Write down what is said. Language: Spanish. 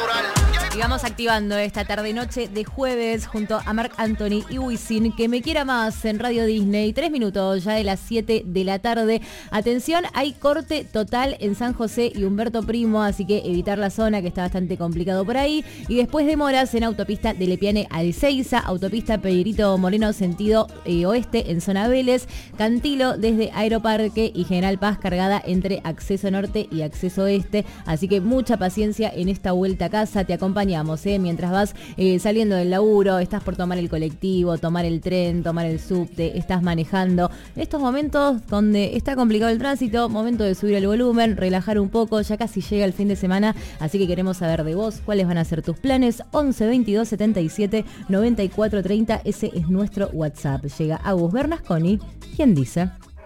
Y vamos activando esta tarde-noche de jueves junto a Marc Anthony y Wisin, que me quiera más en Radio Disney. 3 minutos ya de las 7 de la tarde. Atención, hay corte total en San José y Humberto Primo, así que evitar la zona, que está bastante complicado por ahí. Y después demoras en autopista de Lepiane a Ezeiza, autopista Pedrito Moreno sentido oeste en zona Vélez, Cantilo desde Aeroparque y General Paz cargada entre acceso norte y acceso oeste. Así que mucha paciencia en esta vuelta a casa. Te acompañamos mientras vas saliendo del laburo, estás por tomar el colectivo, tomar el tren, tomar el subte, estás manejando. En estos momentos donde está complicado el tránsito, momento de subir el volumen, relajar un poco, ya casi llega el fin de semana, así que queremos saber de vos cuáles van a ser tus planes. 11 22 77 94 30, ese es nuestro WhatsApp. Llega Agus Bernasconi, ¿quién dice?